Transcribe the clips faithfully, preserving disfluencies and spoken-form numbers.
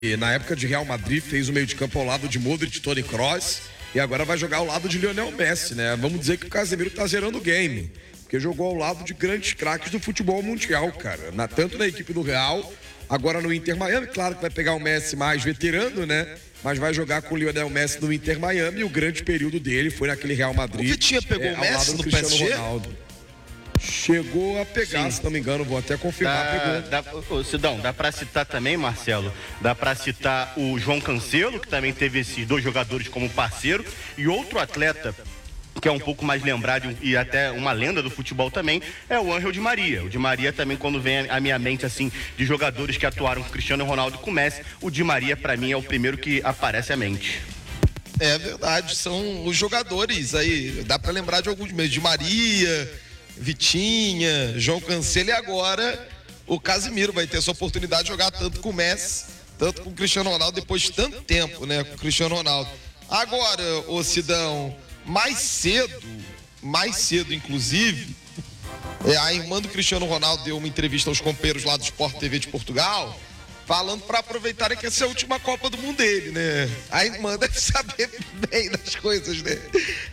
na época de Real Madrid, fez o meio de campo ao lado de Modric, Toni Kroos, e agora vai jogar ao lado de Lionel Messi, né? Vamos dizer que o Casemiro tá zerando o game, porque jogou ao lado de grandes craques do futebol mundial, cara. Na, tanto na equipe do Real, agora no Inter Miami, claro que vai pegar o Messi mais veterano, né? Mas vai jogar com o Lionel Messi no Inter Miami, e o grande período dele foi naquele Real Madrid. O Vitinha pegou é, o Messi no P S G? Ronaldo. Chegou a pegar, Sim. se não me engano, vou até confirmar. Dá, dá, ô, Sidão, dá pra citar também, Marcelo, dá pra citar o João Cancelo, que também teve esses dois jogadores como parceiro, e outro atleta que é um pouco mais lembrado e até uma lenda do futebol também, é o Ángel Di Maria. O Di Maria também, quando vem à minha mente, assim, de jogadores que atuaram com Cristiano Ronaldo e com Messi, o Di Maria, pra mim, é o primeiro que aparece à mente. É verdade, são os jogadores aí, dá pra lembrar de alguns meses, Di Maria, Vitinha, João Cancelo, e agora o Casemiro vai ter essa oportunidade de jogar tanto com o Messi, tanto com o Cristiano Ronaldo, depois de tanto tempo, né, com o Cristiano Ronaldo. Agora, ô Sidão, mais cedo, mais cedo inclusive, é, a irmã do Cristiano Ronaldo deu uma entrevista aos companheiros lá do Sport T V de Portugal, falando para aproveitarem que essa é a última Copa do Mundo dele, né? A irmã deve saber bem das coisas, né?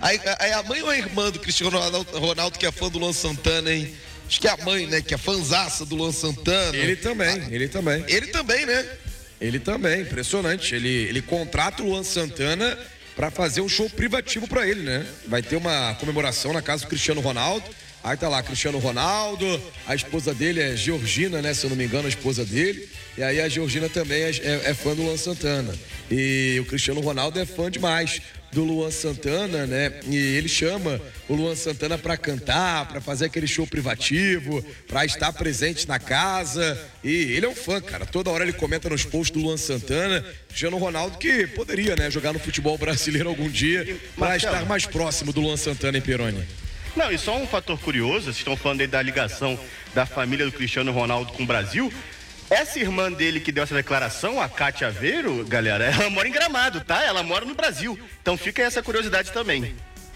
Aí a mãe ou a irmã do Cristiano Ronaldo, que é fã do Luan Santana, hein? Acho que é a mãe, né? Que é fãzaça do Luan Santana. Ele também, ah, ele também. Ele também, né? Ele também, impressionante. Ele, ele contrata o Luan Santana para fazer um show privativo para ele, né? Vai ter uma comemoração na casa do Cristiano Ronaldo. Aí tá lá, Cristiano Ronaldo, a esposa dele é Georgina, né? Se eu não me engano, a esposa dele. E aí a Georgina também é, é, é fã do Luan Santana. E o Cristiano Ronaldo é fã demais do Luan Santana, né? E ele chama o Luan Santana para cantar, para fazer aquele show privativo, para estar presente na casa. E ele é um fã, cara. Toda hora ele comenta nos posts do Luan Santana. Cristiano Ronaldo que poderia, né, jogar no futebol brasileiro algum dia para estar mais próximo do Luan Santana, em Peroni. Não, e só um fator curioso, vocês estão falando aí da ligação da família do Cristiano Ronaldo com o Brasil. Essa irmã dele que deu essa declaração, a Cátia Aveiro, galera, ela mora em Gramado, tá? Ela mora no Brasil. Então fica essa curiosidade também.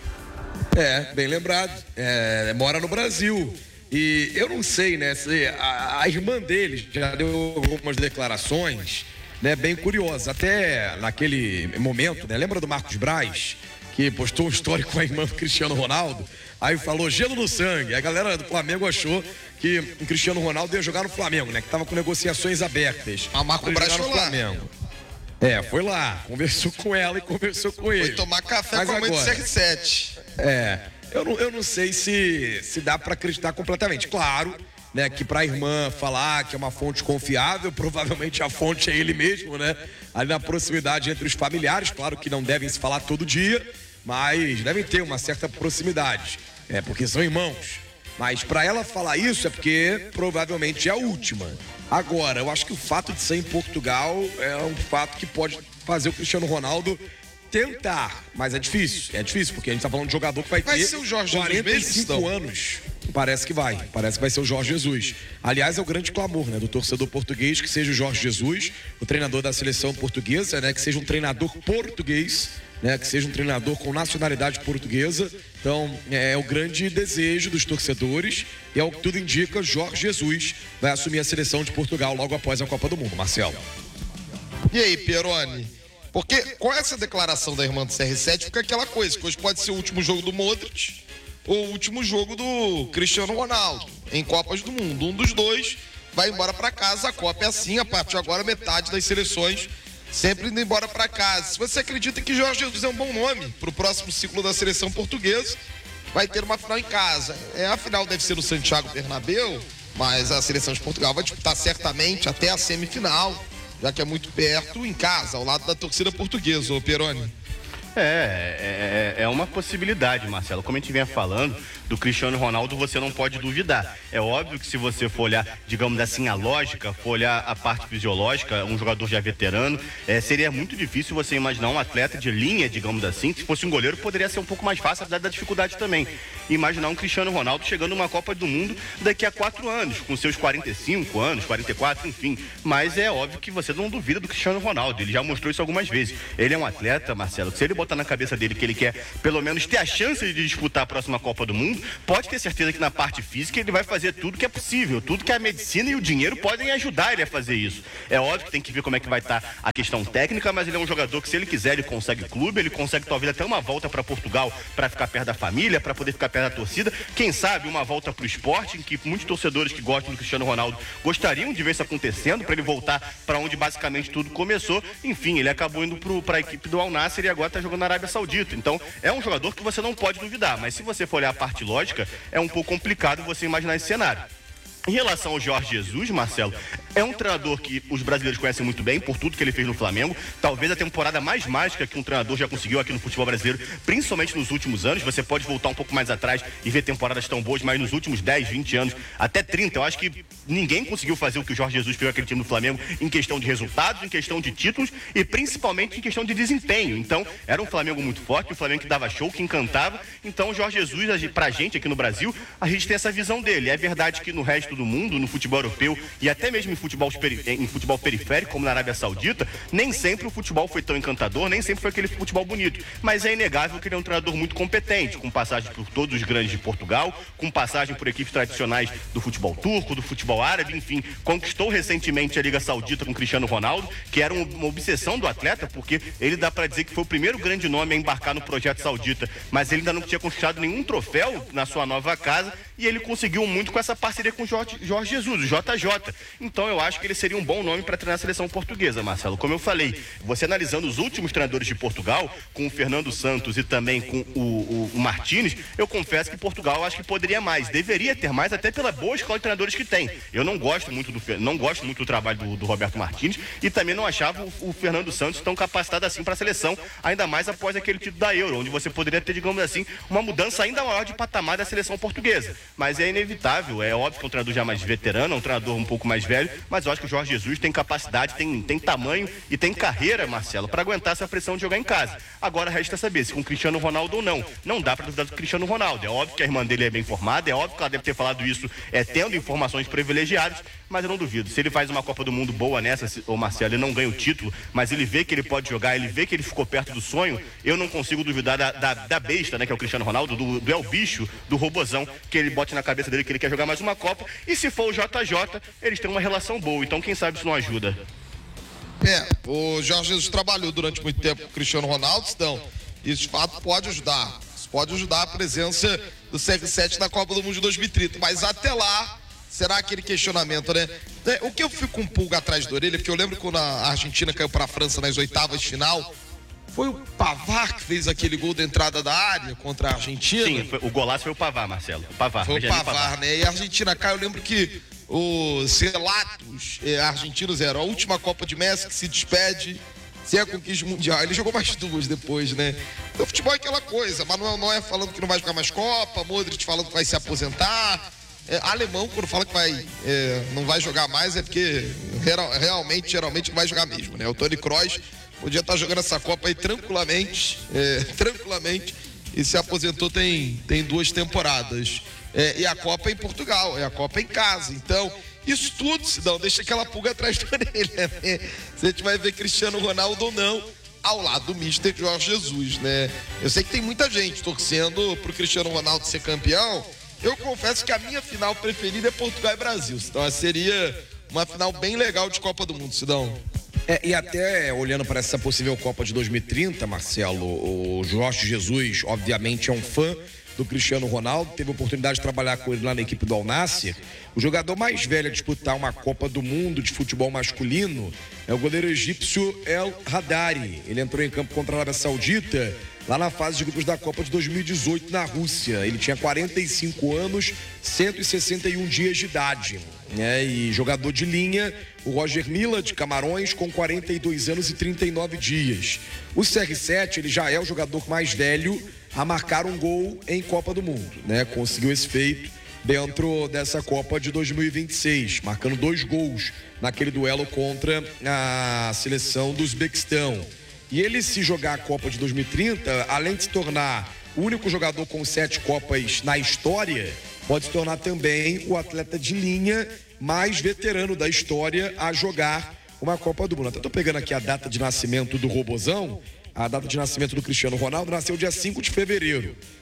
É, bem lembrado. É, mora no Brasil. E eu não sei, né, se a, a irmã dele já deu algumas declarações, né, bem curiosas. Até naquele momento, né, lembra do Marcos Braz, que postou um story com a irmã do Cristiano Ronaldo? Aí falou gelo no sangue. A galera do Flamengo achou que o Cristiano Ronaldo ia jogar no Flamengo, né? Que tava com negociações abertas. A Marco Braz foi lá. Flamengo. É, foi lá. Conversou com ela e conversou com ele. Foi tomar café Mas com a mãe agora, do C R sete. É, eu não, eu não sei se, se dá pra acreditar completamente. Claro, né, que pra irmã falar que é uma fonte confiável, provavelmente a fonte é ele mesmo, né? Ali na proximidade entre os familiares, claro que não devem se falar todo dia, mas devem ter uma certa proximidade. É, porque são irmãos. Mas pra ela falar isso é porque provavelmente é a última. Agora, eu acho que o fato de ser em Portugal é um fato que pode fazer o Cristiano Ronaldo tentar. Mas é difícil, é difícil, porque a gente tá falando de jogador que vai, vai ter ser o Jorge quarenta e cinco anos. Parece que vai, parece que vai ser o Jorge Jesus. Aliás, é o grande clamor, né, do torcedor português que seja o Jorge Jesus, o treinador da seleção portuguesa, né, que seja um treinador português, né, que seja um treinador com nacionalidade portuguesa. Então, é, é o grande desejo dos torcedores e é o que tudo indica, Jorge Jesus vai assumir a seleção de Portugal logo após a Copa do Mundo. Marcelo. E aí, Peroni? Porque com essa declaração da irmã do C R sete fica aquela coisa, que hoje pode ser o último jogo do Modric ou o último jogo do Cristiano Ronaldo em Copas do Mundo. Um dos dois vai embora para casa, a Copa é assim, a partir de agora metade das seleções sempre indo embora para casa. Se você acredita que Jorge Jesus é um bom nome para o próximo ciclo da seleção portuguesa, vai ter uma final em casa. É, a final deve ser no Santiago Bernabéu, mas a seleção de Portugal vai disputar certamente até a semifinal, já que é muito perto, em casa, ao lado da torcida portuguesa, ô Peroni. É, é, é uma possibilidade, Marcelo. Como a gente vinha falando, do Cristiano Ronaldo você não pode duvidar. É óbvio que se você for olhar, digamos assim, a lógica, for olhar a parte fisiológica, um jogador já veterano, é, seria muito difícil você imaginar um atleta de linha, digamos assim. Se fosse um goleiro, poderia ser um pouco mais fácil, apesar da dificuldade também. Imaginar um Cristiano Ronaldo chegando numa Copa do Mundo daqui a quatro anos, com seus quarenta e cinco anos, quarenta e quatro, enfim. Mas é óbvio que você não duvida do Cristiano Ronaldo. Ele já mostrou isso algumas vezes. Ele é um atleta, Marcelo, que se ele botar na cabeça dele que ele quer, pelo menos, ter a chance de disputar a próxima Copa do Mundo, mundo, pode ter certeza que na parte física ele vai fazer tudo que é possível, tudo que a medicina e o dinheiro podem ajudar ele a fazer isso. É óbvio que tem que ver como é que vai estar a questão técnica, mas ele é um jogador que, se ele quiser, ele consegue clube, ele consegue talvez até uma volta para Portugal para ficar perto da família, para poder ficar perto da torcida. Quem sabe uma volta para o esporte, em que muitos torcedores que gostam do Cristiano Ronaldo gostariam de ver isso acontecendo, para ele voltar para onde basicamente tudo começou. Enfim, ele acabou indo para a equipe do Al Nassr e agora está jogando na Arábia Saudita. Então, é um jogador que você não pode duvidar, mas se você for olhar a parte lógica, é um pouco complicado você imaginar esse cenário. Em relação ao Jorge Jesus, Marcelo, é um treinador que os brasileiros conhecem muito bem por tudo que ele fez no Flamengo. Talvez a temporada mais mágica que um treinador já conseguiu aqui no futebol brasileiro, principalmente nos últimos anos. Você pode voltar um pouco mais atrás e ver temporadas tão boas, mas nos últimos dez, vinte anos, até trinta, eu acho que ninguém conseguiu fazer o que o Jorge Jesus fez com aquele time do Flamengo em questão de resultados, em questão de títulos e principalmente em questão de desempenho. Então, era um Flamengo muito forte, um Flamengo que dava show, que encantava. Então, o Jorge Jesus, pra gente aqui no Brasil, a gente tem essa visão dele. É verdade que no resto do mundo, no futebol europeu e até mesmo em futebol, em futebol periférico, como na Arábia Saudita, nem sempre o futebol foi tão encantador, nem sempre foi aquele futebol bonito. Mas é inegável que ele é um treinador muito competente, com passagem por todos os grandes de Portugal, com passagem por equipes tradicionais do futebol turco, do futebol árabe, enfim, conquistou recentemente a Liga Saudita com Cristiano Ronaldo, que era uma obsessão do atleta, porque ele dá para dizer que foi o primeiro grande nome a embarcar no projeto saudita, mas ele ainda não tinha conquistado nenhum troféu na sua nova casa, e ele conseguiu muito com essa parceria com o Jorge, Jorge Jesus, o J J. Então eu acho que ele seria um bom nome para treinar a seleção portuguesa, Marcelo. Como eu falei, você analisando os últimos treinadores de Portugal, com o Fernando Santos e também com o, o, o Martínez, eu confesso que Portugal eu acho que poderia mais, deveria ter mais, até pela boa escola de treinadores que tem. Eu não gosto muito do, não gosto muito do trabalho do, do Roberto Martínez e também não achava o, o Fernando Santos tão capacitado assim para a seleção, ainda mais após aquele título da Euro, onde você poderia ter, digamos assim, uma mudança ainda maior de patamar da seleção portuguesa. Mas é inevitável, é óbvio que é um treinador já mais veterano, é um treinador um pouco mais velho, mas eu acho que o Jorge Jesus tem capacidade, tem, tem tamanho e tem carreira, Marcelo, para aguentar essa pressão de jogar em casa. Agora resta saber se com o Cristiano Ronaldo ou não. Não dá para duvidar do Cristiano Ronaldo. É óbvio que a irmã dele é bem formada, é óbvio que ela deve ter falado isso é, tendo informações privilegiadas, mas eu não duvido. Se ele faz uma Copa do Mundo boa nessa, o Marcelo, ele não ganha o título, mas ele vê que ele pode jogar, ele vê que ele ficou perto do sonho, eu não consigo duvidar da, da, da besta, né, que é o Cristiano Ronaldo, do, do El Bicho, do robozão, que ele bote na cabeça dele que ele quer jogar mais uma Copa, e se for o J J, eles têm uma relação boa, então quem sabe isso não ajuda. É, o Jorge Jesus trabalhou durante muito tempo com o Cristiano Ronaldo, então isso de fato pode ajudar, isso pode ajudar a presença do C R sete na Copa do Mundo de dois mil e trinta, mas até lá, será aquele questionamento, né? O que eu fico com um pulga atrás da orelha, porque eu lembro quando a Argentina caiu para a França nas oitavas de final, foi o Pavard que fez aquele gol da entrada da área contra a Argentina. Sim, foi, o golaço foi o Pavard, Marcelo. O Pavard, foi o Pavard, Pavard, né? E a Argentina caiu, eu lembro que os relatos eh, argentinos eram a última Copa de Messi que se despede sem a conquista mundial. Ele jogou mais duas depois, né? Então, futebol é aquela coisa. Manuel Neuer falando que não vai jogar mais Copa, Modric falando que vai se aposentar. É, alemão, quando fala que vai, é, não vai jogar mais, é porque real, realmente, geralmente não vai jogar mesmo, né? O Toni Kroos podia estar jogando essa Copa aí tranquilamente, é, tranquilamente, e se aposentou tem, tem duas temporadas. É, e a Copa é em Portugal, é a Copa em casa. Então, isso tudo, Sidão, deixa aquela pulga atrás da orelha, né? Se a gente vai ver Cristiano Ronaldo ou não, ao lado do mister Jorge Jesus, né? Eu sei que tem muita gente torcendo pro Cristiano Ronaldo ser campeão. Eu confesso que a minha final preferida é Portugal e Brasil. Então, seria uma final bem legal de Copa do Mundo, Sidão. É, e até olhando para essa possível Copa de dois mil e trinta, Marcelo, o Jorge Jesus, obviamente, é um fã do Cristiano Ronaldo, teve a oportunidade de trabalhar com ele lá na equipe do Al Nassr. O jogador mais velho a disputar uma Copa do Mundo de futebol masculino é o goleiro egípcio El Haddari. Ele entrou em campo contra a Arábia Saudita lá na fase de grupos da Copa de dois mil e dezoito na Rússia. Ele tinha quarenta e cinco anos, cento e sessenta e um dias de idade, né? E jogador de linha, o Roger Milla de Camarões, com quarenta e dois anos e trinta e nove dias. O C R sete, ele já é o jogador mais velho a marcar um gol em Copa do Mundo, né? Conseguiu esse feito dentro dessa Copa de dois mil e vinte e seis, marcando dois gols naquele duelo contra a seleção do Uzbequistão. E ele, se jogar a Copa de dois mil e trinta, além de se tornar o único jogador com sete Copas na história, pode se tornar também o atleta de linha mais veterano da história a jogar uma Copa do Mundo. Até estou pegando aqui a data de nascimento do Robozão. A data de nascimento do Cristiano Ronaldo nasceu dia cinco de fevereiro.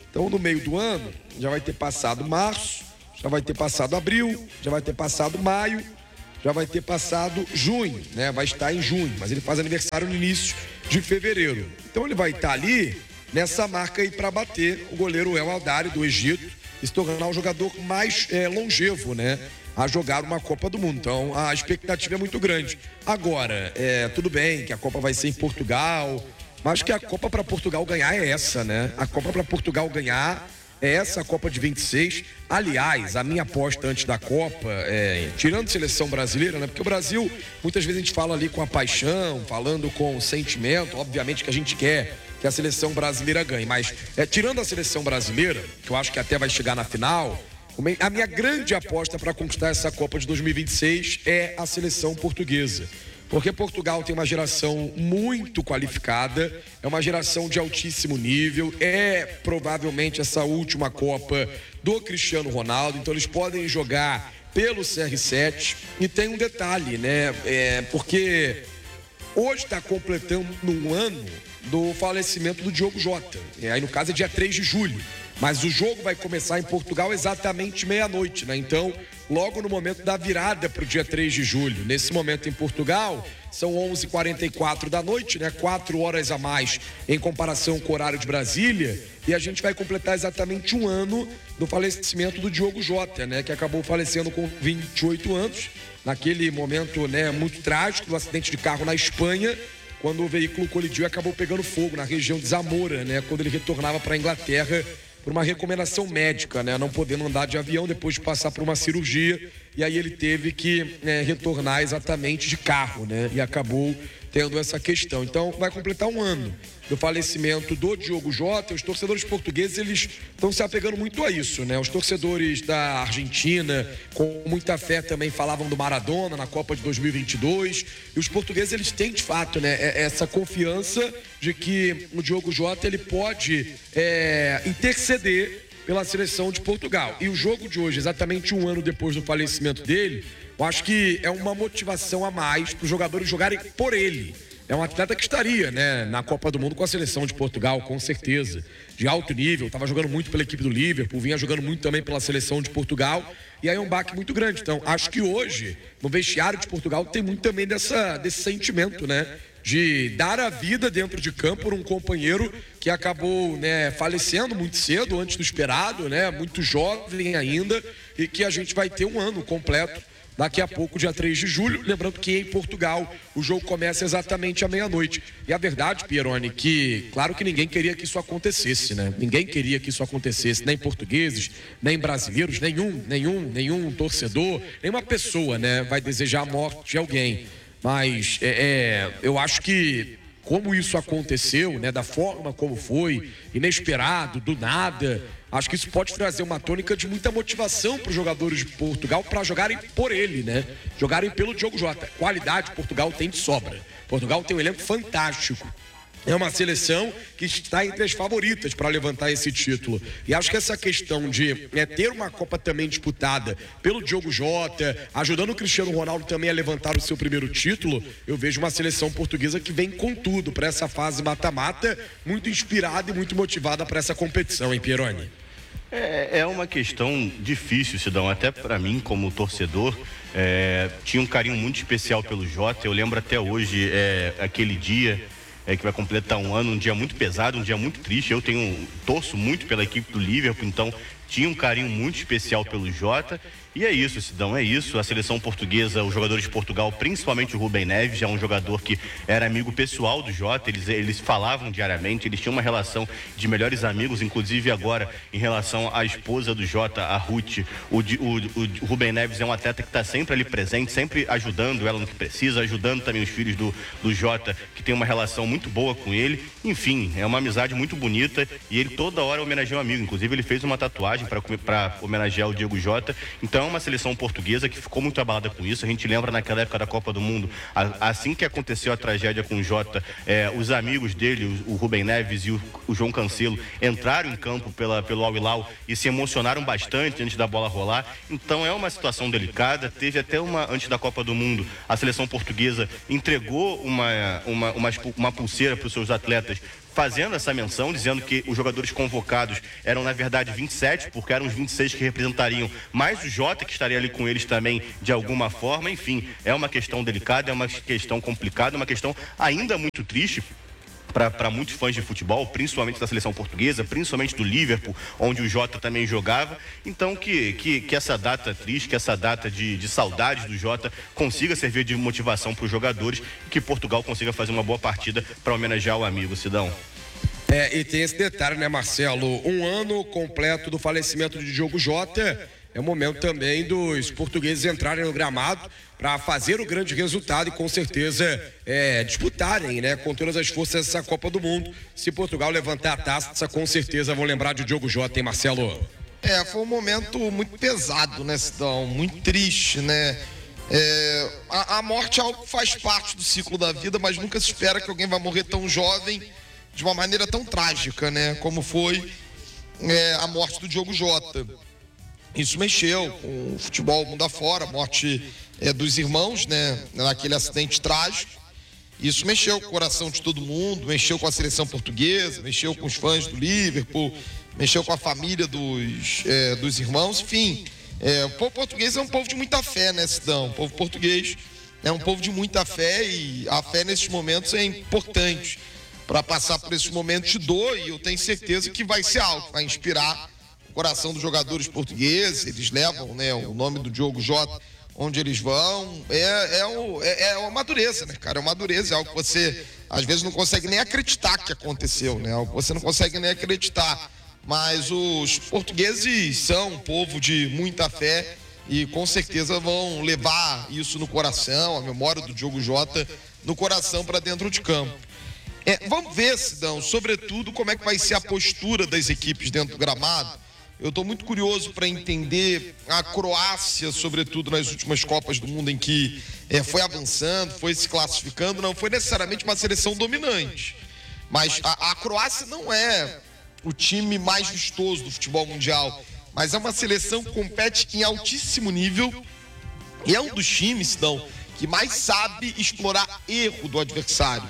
Então, no meio do ano, já vai ter passado março, já vai ter passado abril, já vai ter passado maio, já vai ter passado junho, né? Vai estar em junho, mas ele faz aniversário no início de fevereiro. Então, ele vai estar ali nessa marca aí para bater o goleiro El Aldari do Egito e se tornar o jogador mais é, longevo, né? A jogar uma Copa do Mundo. Então, a expectativa é muito grande. Agora, é, tudo bem que a Copa vai ser em Portugal, mas que a Copa para Portugal ganhar é essa, né? A Copa para Portugal ganhar é essa Copa de vinte e seis. Aliás, a minha aposta antes da Copa, é, tirando a seleção brasileira, né? Porque o Brasil, muitas vezes a gente fala ali com a paixão, falando com o sentimento, obviamente que a gente quer que a seleção brasileira ganhe, mas é, tirando a seleção brasileira, que eu acho que até vai chegar na final, a minha grande aposta para conquistar essa Copa de dois mil e vinte e seis é a seleção portuguesa. Porque Portugal tem uma geração muito qualificada, é uma geração de altíssimo nível, é provavelmente essa última Copa do Cristiano Ronaldo, então eles podem jogar pelo C R sete. E tem um detalhe, né? É, porque hoje está completando um ano do falecimento do Diogo Jota. É, aí no caso é dia três de julho. Mas o jogo vai começar em Portugal exatamente meia-noite, né? Então, logo no momento da virada para o dia três de julho. Nesse momento em Portugal, são onze e quarenta e quatro da noite, né? Quatro horas a mais em comparação com o horário de Brasília. E a gente vai completar exatamente um ano do falecimento do Diogo Jota, né? Que acabou falecendo com vinte e oito anos, naquele momento, né, muito trágico do acidente de carro na Espanha, quando o veículo colidiu e acabou pegando fogo na região de Zamora, né? Quando ele retornava para a Inglaterra por uma recomendação médica, né? Não podendo andar de avião depois de passar por uma cirurgia. E aí ele teve que é, retornar exatamente de carro, né? E acabou tendo essa questão. Então, vai completar um ano do falecimento do Diogo Jota. Os torcedores portugueses, eles estão se apegando muito a isso, né? Os torcedores da Argentina, com muita fé, também falavam do Maradona na Copa de dois mil e vinte e dois. E os portugueses, eles têm, de fato, né, essa confiança de que o Diogo Jota, ele pode é, interceder pela seleção de Portugal. E o jogo de hoje, exatamente um ano depois do falecimento dele, eu acho que é uma motivação a mais para os jogadores jogarem por ele. É um atleta que estaria, né, na Copa do Mundo com a seleção de Portugal, com certeza, de alto nível, estava jogando muito pela equipe do Liverpool, vinha jogando muito também pela seleção de Portugal, e aí é um baque muito grande. Então, acho que hoje, no vestiário de Portugal, tem muito também dessa, desse sentimento, né, de dar a vida dentro de campo por um companheiro que acabou, né, falecendo muito cedo, antes do esperado, né, muito jovem ainda, e que a gente vai ter um ano completo daqui a pouco, dia três de julho, lembrando que em Portugal o jogo começa exatamente à meia-noite. E a verdade, Pieroni, que claro que ninguém queria que isso acontecesse, né? Ninguém queria que isso acontecesse, nem portugueses, nem brasileiros, nenhum, nenhum, nenhum torcedor, nenhuma pessoa, né, vai desejar a morte de alguém. Mas é, é, eu acho que como isso aconteceu, né, da forma como foi, inesperado, do nada, acho que isso pode trazer uma tônica de muita motivação para os jogadores de Portugal para jogarem por ele, né? Jogarem pelo Diogo Jota. Qualidade Portugal tem de sobra. Portugal tem um elenco fantástico. É uma seleção que está entre as favoritas para levantar esse título. E acho que essa questão de é, ter uma Copa também disputada pelo Diogo Jota, ajudando o Cristiano Ronaldo também a levantar o seu primeiro título, eu vejo uma seleção portuguesa que vem com tudo para essa fase mata-mata, muito inspirada e muito motivada para essa competição, hein, Pieroni? É, é uma questão difícil, Sidão, até para mim como torcedor. É, tinha um carinho muito especial pelo Jota. Eu lembro até hoje é, aquele dia é, que vai completar um ano, um dia muito pesado, um dia muito triste. Eu tenho torço muito pela equipe do Liverpool, então tinha um carinho muito especial pelo Jota. E é isso, Sidão, é isso. A seleção portuguesa, os jogadores de Portugal, principalmente o Rubem Neves, é um jogador que era amigo pessoal do Jota, eles, eles falavam diariamente, eles tinham uma relação de melhores amigos, inclusive agora em relação à esposa do Jota, a Ruth. O, o, o Rubem Neves é um atleta que está sempre ali presente, sempre ajudando ela no que precisa, ajudando também os filhos do, do Jota, que tem uma relação muito boa com ele. Enfim, é uma amizade muito bonita e ele toda hora homenageia um amigo, inclusive ele fez uma tatuagem para homenagear o Diogo Jota. Então é uma seleção portuguesa que ficou muito abalada com isso. A gente lembra naquela época da Copa do Mundo, a, assim que aconteceu a tragédia com o Jota, é, os amigos dele, o, o Rubem Neves e o, o João Cancelo, entraram em campo pela, pelo Al Hilal e se emocionaram bastante antes da bola rolar. Então é uma situação delicada. Teve até uma, antes da Copa do Mundo, a seleção portuguesa entregou uma, uma, uma, uma pulseira para os seus atletas fazendo essa menção, dizendo que os jogadores convocados eram, na verdade, vinte e sete, porque eram os vinte e seis que representariam, mais o Jota, que estaria ali com eles também, de alguma forma. Enfim, é uma questão delicada, é uma questão complicada, é uma questão ainda muito triste para muitos fãs de futebol, principalmente da seleção portuguesa, principalmente do Liverpool, onde o Jota também jogava. Então que, que, que essa data triste, que essa data de, de saudades do Jota consiga servir de motivação para os jogadores e que Portugal consiga fazer uma boa partida para homenagear o amigo, Sidão. É, e tem esse detalhe, né, Marcelo? Um ano completo do falecimento de Diogo Jota. É o momento também dos portugueses entrarem no gramado para fazer o grande resultado e com certeza é, disputarem, né, com todas as forças essa Copa do Mundo. Se Portugal levantar a taça, com certeza vão lembrar de Diogo Jota, hein, Marcelo? É, foi um momento muito pesado, né, Sidão? Muito triste, né? É, a, a morte é algo que faz parte do ciclo da vida, mas nunca se espera que alguém vai morrer tão jovem de uma maneira tão trágica, né? Como foi é, a morte do Diogo Jota. Isso mexeu com o futebol mundo afora, a morte é, dos irmãos, né, naquele acidente trágico. Isso mexeu com o coração de todo mundo, mexeu com a seleção portuguesa, mexeu com os fãs do Liverpool, mexeu com a família dos, é, dos irmãos, enfim. É, o povo português é um povo de muita fé, né, Sidão? O povo português é um povo de muita fé e a fé nesses momentos é importante para passar por esses momentos de dor, e eu tenho certeza que vai ser algo que vai inspirar o coração dos jogadores portugueses. Eles levam, né, o nome do Diogo Jota onde eles vão. É, é, o, é, é uma dureza, né, cara? É uma dureza, é algo que você às vezes não consegue nem acreditar que aconteceu, né? É algo que você não consegue nem acreditar. Mas os portugueses são um povo de muita fé e com certeza vão levar isso no coração, a memória do Diogo Jota no coração para dentro de campo. É, vamos ver, Sidão, sobretudo como é que vai ser a postura das equipes dentro do gramado. Eu estou muito curioso para entender a Croácia, sobretudo nas últimas Copas do Mundo em que é, foi avançando, foi se classificando. Não foi necessariamente uma seleção dominante, mas a, a Croácia não é o time mais vistoso do futebol mundial, mas é uma seleção que compete em altíssimo nível e é um dos times, Sidão, que mais sabe explorar erro do adversário.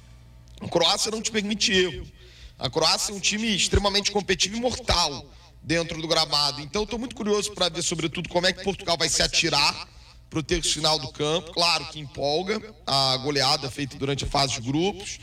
A Croácia não te permite erro. A Croácia é um time extremamente competitivo e mortal dentro do gramado. Então eu estou muito curioso para ver, sobretudo, como é que Portugal vai se atirar para o terço final do campo. Claro que empolga a goleada feita durante a fase de grupos,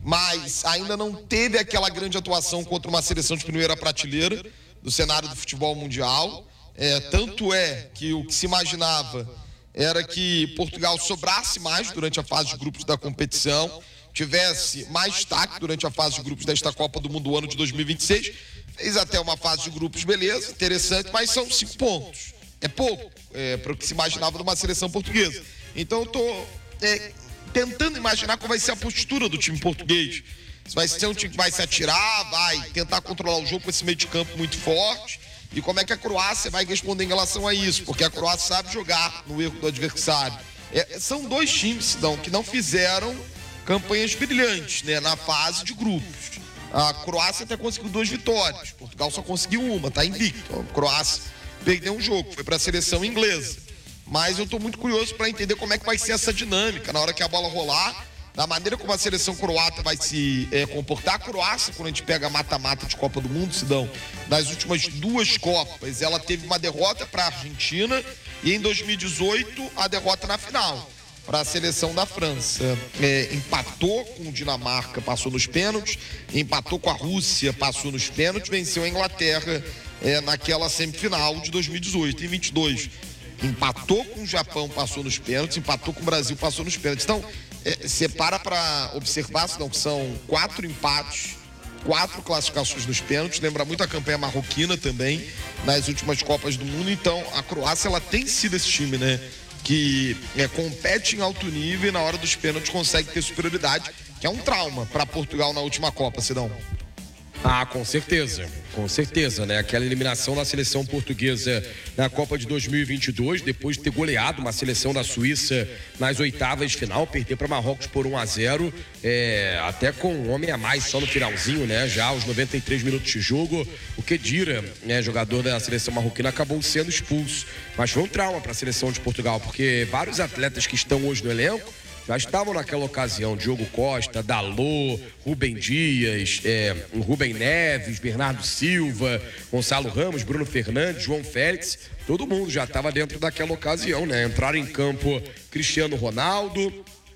mas ainda não teve aquela grande atuação contra uma seleção de primeira prateleira do cenário do futebol mundial. É, tanto é que o que se imaginava era que Portugal sobrasse mais durante a fase de grupos da competição, tivesse mais destaque durante a fase de grupos desta Copa do Mundo do ano de dois mil e vinte e seis. Fez até uma fase de grupos, beleza, interessante, mas são cinco pontos. É pouco é, para o que se imaginava de uma seleção portuguesa. Então eu estou é, tentando imaginar qual vai ser a postura do time português. Se vai ser um time que vai se atirar, vai tentar controlar o jogo com esse meio de campo muito forte. E como é que a Croácia vai responder em relação a isso? Porque a Croácia sabe jogar no erro do adversário. É, são dois times, Sidão, que não fizeram campanhas brilhantes, né, na fase de grupos. A Croácia até conseguiu duas vitórias, Portugal só conseguiu uma, tá invicto. A Croácia perdeu um jogo, foi para a seleção inglesa. Mas eu estou muito curioso para entender como é que vai ser essa dinâmica na hora que a bola rolar, da maneira como a seleção croata vai se é, comportar. A Croácia, quando a gente pega mata-mata de Copa do Mundo, Sidão, nas últimas duas Copas, ela teve uma derrota para a Argentina e em dois mil e dezoito a derrota na final para a seleção da França. É, empatou com o Dinamarca, passou nos pênaltis, empatou com a Rússia, passou nos pênaltis, venceu a Inglaterra é, naquela semifinal de dois mil e dezoito. Em vinte e dois, empatou com o Japão, passou nos pênaltis, empatou com o Brasil, passou nos pênaltis. Então, é, você para para observar, não, que são quatro empates, quatro classificações nos pênaltis. Lembra muito a campanha marroquina também, nas últimas Copas do Mundo. Então, a Croácia, ela tem sido esse time, né, que é, compete em alto nível e na hora dos pênaltis consegue ter superioridade, que é um trauma para Portugal na última Copa, Sidão. Ah, com certeza, com certeza, né? Aquela eliminação da seleção portuguesa na Copa de dois mil e vinte e dois, depois de ter goleado uma seleção da Suíça nas oitavas de final, perder para Marrocos por um a zero, é, até com um homem a mais só no finalzinho, né? Já aos noventa e três minutos de jogo, o Khedira, né, jogador da seleção marroquina, acabou sendo expulso. Mas foi um trauma para a seleção de Portugal, porque vários atletas que estão hoje no elenco já estavam naquela ocasião Diogo Costa, Dalot, Rubem Dias, é, Rubem Neves, Bernardo Silva, Gonçalo Ramos, Bruno Fernandes, João Félix, todo mundo já estava dentro daquela ocasião, né? Entraram em campo Cristiano Ronaldo,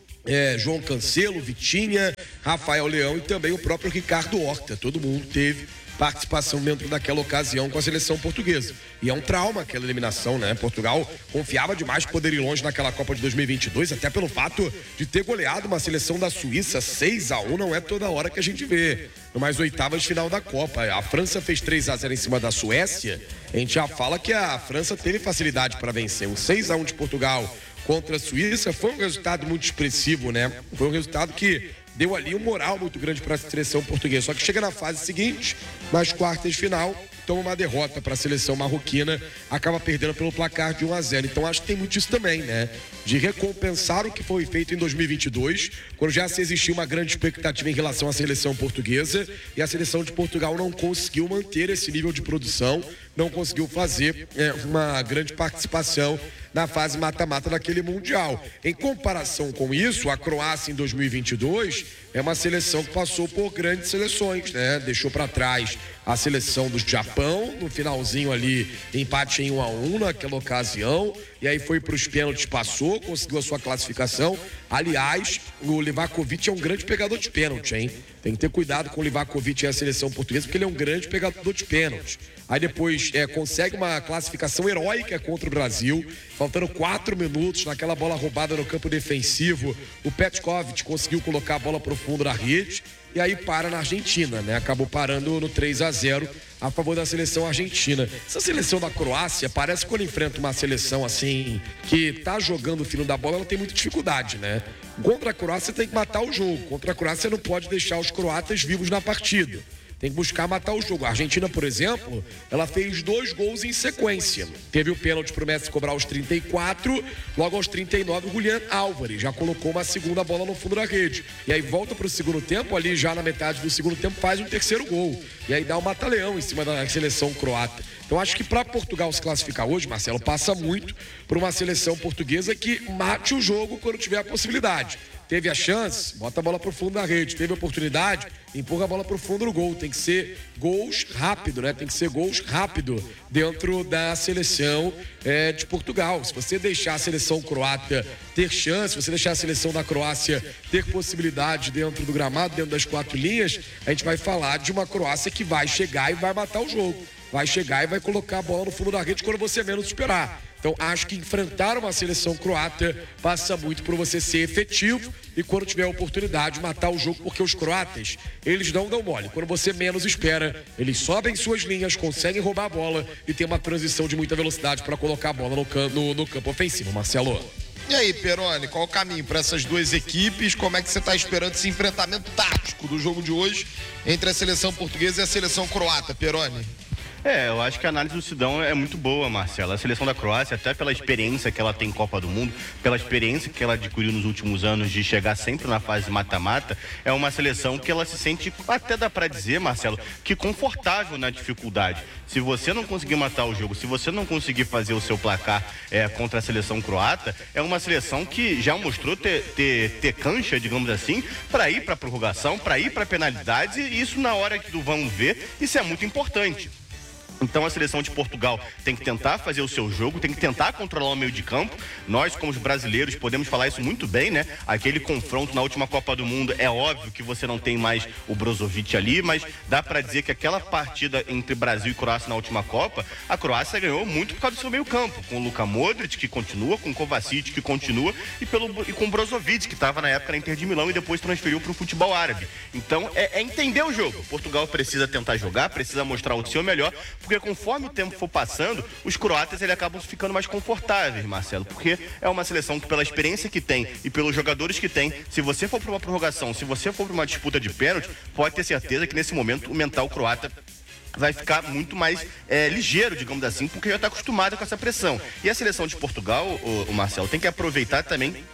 é, João Cancelo, Vitinha, Rafael Leão e também o próprio Ricardo Horta. Todo mundo teve participação dentro daquela ocasião com a seleção portuguesa. E é um trauma aquela eliminação, né? Portugal confiava demais que poderia ir longe naquela Copa de dois mil e vinte e dois, até pelo fato de ter goleado uma seleção da Suíça seis a um, não é toda hora que a gente vê. Numas oitavas de final da Copa. A França fez três a zero em cima da Suécia. A gente já fala que a França teve facilidade para vencer. Um seis a um de Portugal contra a Suíça foi um resultado muito expressivo, né? Foi um resultado que deu ali um moral muito grande para a seleção portuguesa. Só que chega na fase seguinte, nas quartas de final, toma uma derrota para a seleção marroquina, acaba perdendo pelo placar de um a zero. Então acho que tem muito isso também, né? De recompensar o que foi feito em dois mil e vinte e dois, quando já se existia uma grande expectativa em relação à seleção portuguesa, e a seleção de Portugal não conseguiu manter esse nível de produção, não conseguiu fazer é, uma grande participação na fase mata-mata daquele Mundial. Em comparação com isso, a Croácia em dois mil e vinte e dois é uma seleção que passou por grandes seleções, né? Deixou para trás a seleção do Japão, no finalzinho ali, empate em um a um naquela ocasião, e aí foi para os pênaltis, passou, conseguiu a sua classificação. Aliás, o Livakovic é um grande pegador de pênalti, hein? Tem que ter cuidado com o Livakovic e a seleção portuguesa, porque ele é um grande pegador de pênalti. Aí depois é, consegue uma classificação heróica contra o Brasil, faltando quatro minutos naquela bola roubada no campo defensivo. O Petkovic conseguiu colocar a bola pro fundo da rede e aí para na Argentina, né? Acabou parando no três a zero a favor da seleção argentina. Essa seleção da Croácia parece que quando enfrenta uma seleção assim que tá jogando o fino da bola, ela tem muita dificuldade, né? Contra a Croácia tem que matar o jogo. Contra a Croácia não pode deixar os croatas vivos na partida. Tem que buscar matar o jogo. A Argentina, por exemplo, ela fez dois gols em sequência. Teve o pênalti pro Messi cobrar aos trinta e quatro, logo aos trinta e nove o Julián Álvares já colocou uma segunda bola no fundo da rede. E aí volta pro segundo tempo, ali já na metade do segundo tempo faz um terceiro gol. E aí dá um mata-leão em cima da seleção croata. Então acho que para Portugal se classificar hoje, Marcelo, passa muito por uma seleção portuguesa que mate o jogo quando tiver a possibilidade. Teve a chance, bota a bola pro fundo da rede. Teve a oportunidade, empurra a bola pro fundo do gol. Tem que ser gols rápido, né? Tem que ser gols rápido dentro da seleção é, de Portugal. Se você deixar a seleção croata ter chance, se você deixar a seleção da Croácia ter possibilidade dentro do gramado, dentro das quatro linhas, a gente vai falar de uma Croácia que vai chegar e vai matar o jogo. Vai chegar e vai colocar a bola no fundo da rede quando você menos esperar. Então, acho que enfrentar uma seleção croata passa muito por você ser efetivo e, quando tiver a oportunidade, matar o jogo, porque os croatas, eles não dão mole. Quando você menos espera, eles sobem suas linhas, conseguem roubar a bola e tem uma transição de muita velocidade para colocar a bola no, can- no, no campo ofensivo. Marcelo. E aí, Peroni, qual o caminho para essas duas equipes? Como é que você está esperando esse enfrentamento tático do jogo de hoje entre a seleção portuguesa e a seleção croata, Peroni? É, eu acho que a análise do Sidão é muito boa, Marcelo. A seleção da Croácia, até pela experiência que ela tem em Copa do Mundo, pela experiência que ela adquiriu nos últimos anos de chegar sempre na fase mata-mata, é uma seleção que ela se sente, até dá pra dizer, Marcelo, que confortável na dificuldade. Se você não conseguir matar o jogo, se você não conseguir fazer o seu placar é, contra a seleção croata, é uma seleção que já mostrou ter, ter, ter cancha, digamos assim, para ir para prorrogação, para ir para penalidades, e isso na hora que do vamos ver, isso é muito importante. Então a seleção de Portugal tem que tentar fazer o seu jogo, tem que tentar controlar o meio de campo. Nós, como os brasileiros, podemos falar isso muito bem, né? Aquele confronto na última Copa do Mundo, é óbvio que você não tem mais o Brozovic ali, mas dá pra dizer que aquela partida entre Brasil e Croácia na última Copa, a Croácia ganhou muito por causa do seu meio campo, com o Luka Modric, que continua, com o Kovacic, que continua, e, pelo, e com o Brozovic, que estava na época na Inter de Milão e depois transferiu para o futebol árabe. Então é, é entender o jogo. Portugal precisa tentar jogar, precisa mostrar o seu melhor, porque conforme o tempo for passando, os croatas ele acabam ficando mais confortáveis, Marcelo, porque é uma seleção que, pela experiência que tem e pelos jogadores que tem, se você for para uma prorrogação, se você for para uma disputa de pênalti, pode ter certeza que nesse momento o mental croata vai ficar muito mais é, ligeiro, digamos assim, porque já está acostumado com essa pressão. E a seleção de Portugal, o, o Marcelo, tem que aproveitar também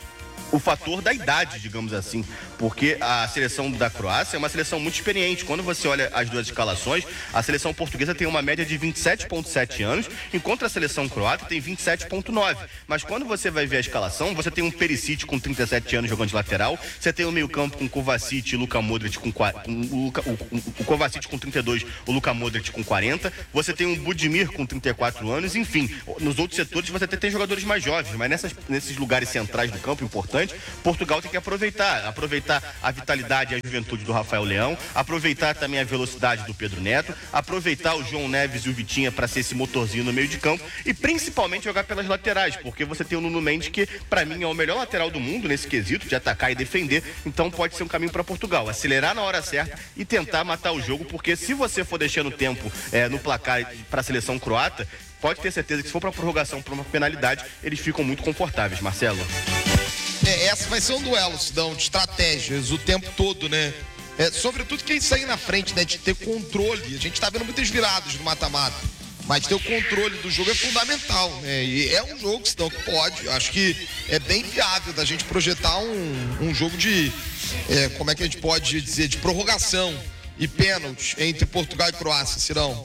o fator da idade, digamos assim, porque a seleção da Croácia é uma seleção muito experiente. Quando você olha as duas escalações, a seleção portuguesa tem uma média de vinte e sete vírgula sete anos, enquanto a seleção croata tem vinte e sete vírgula nove. Mas quando você vai ver a escalação, você tem um Perisic com trinta e sete anos jogando de lateral, você tem o meio-campo com Kovacic e Luka Modric com, com o, Luka, o, o, o Kovacic com trinta e dois, o Luka Modric com quarenta, você tem um Budimir com trinta e quatro anos, enfim, nos outros setores você até tem jogadores mais jovens, mas nessas, nesses lugares centrais do campo importante, Portugal tem que aproveitar, aproveitar a vitalidade e a juventude do Rafael Leão, aproveitar também a velocidade do Pedro Neto, aproveitar o João Neves e o Vitinha para ser esse motorzinho no meio de campo e principalmente jogar pelas laterais, porque você tem o Nuno Mendes que para mim é o melhor lateral do mundo nesse quesito de atacar e defender, então pode ser um caminho para Portugal, acelerar na hora certa e tentar matar o jogo, porque se você for deixando tempo é, no placar para a seleção croata, pode ter certeza que se for para prorrogação, para uma penalidade, eles ficam muito confortáveis, Marcelo. É, essa vai ser um duelo, Sidão, de estratégias o tempo todo, né? É, sobretudo quem sair na frente, né? De ter controle. A gente tá vendo muitas viradas no mata-mata, mas ter o controle do jogo é fundamental, né? E é um jogo, Sidão, que pode. Acho que é bem viável da gente projetar um, um jogo de, é, como é que a gente pode dizer, de prorrogação e pênalti entre Portugal e Croácia, Sidão.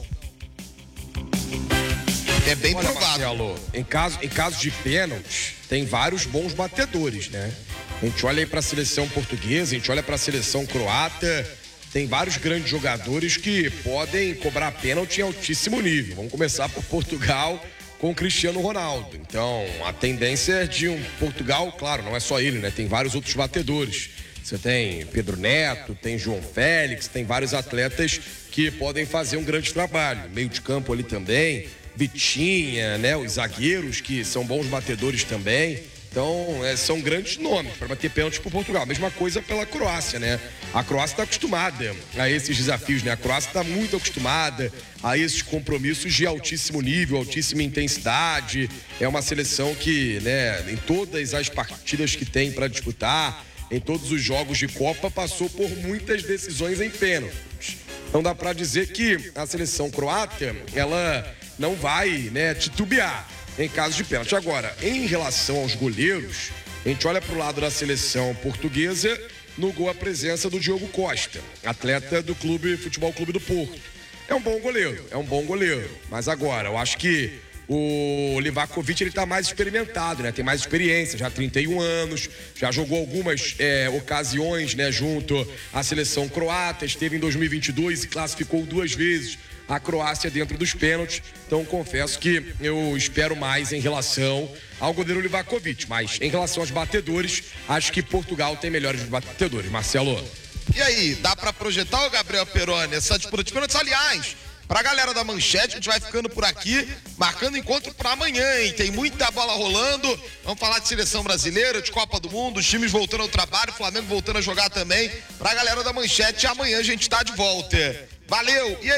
É bem Olha, provável. Marcelo, em caso, em caso de pênalti, tem vários bons batedores, né? A gente olha aí para a seleção portuguesa, a gente olha para a seleção croata, tem vários grandes jogadores que podem cobrar pênalti em altíssimo nível. Vamos começar por Portugal com o Cristiano Ronaldo. Então, a tendência é de um Portugal, claro, não é só ele, né? Tem vários outros batedores. Você tem Pedro Neto, tem João Félix, tem vários atletas que podem fazer um grande trabalho. Meio de campo ali também, Vitinha, né? Os zagueiros que são bons batedores também. Então, é, são grandes nomes para bater pênalti para Portugal. Mesma coisa pela Croácia, né? A Croácia está acostumada a esses desafios, né? A Croácia está muito acostumada a esses compromissos de altíssimo nível, altíssima intensidade. É uma seleção que, né, em todas as partidas que tem para disputar, em todos os jogos de Copa, passou por muitas decisões em pênaltis. Então dá para dizer que a seleção croata, ela não vai, né, titubear em caso de pênalti. Agora, em relação aos goleiros, a gente olha para o lado da seleção portuguesa, no gol a presença do Diogo Costa, atleta do clube, Futebol Clube do Porto. É um bom goleiro, é um bom goleiro. Mas agora, eu acho que o Livakovic, ele tá mais experimentado, né? Tem mais experiência, já trinta e um anos, já jogou algumas é, ocasiões, né, junto à seleção croata, esteve em dois mil e vinte e dois e classificou duas vezes a Croácia dentro dos pênaltis. Então, confesso que eu espero mais em relação ao goleiro Livakovic, mas em relação aos batedores, acho que Portugal tem melhores batedores. Marcelo. E aí, dá pra projetar, o Gabriel Peroni, essa disputa de pênaltis? Aliás, pra galera da Manchete, a gente vai ficando por aqui, marcando encontro pra amanhã, hein? Tem muita bola rolando, vamos falar de seleção brasileira, de Copa do Mundo, os times voltando ao trabalho, o Flamengo voltando a jogar também. Pra galera da Manchete, amanhã a gente tá de volta. Valeu! E aí?